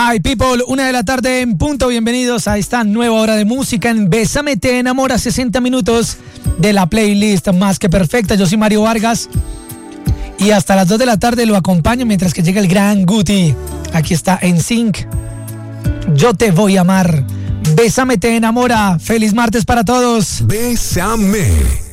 My people, 1:00 p.m. en punto. Bienvenidos a esta nueva hora de música en Bésame Te Enamora, 60 minutos de la playlist más que perfecta. Yo soy Mario Vargas y hasta las 2 de la tarde lo acompaño mientras que llega el gran Guti. Aquí está en Sync. Yo te voy a amar. Bésame Te Enamora. Feliz martes para todos. Bésame.